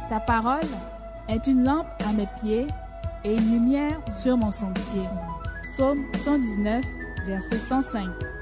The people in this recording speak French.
Ta parole est une lampe à mes pieds et une lumière sur mon sentier. Psaume 119, verset 105.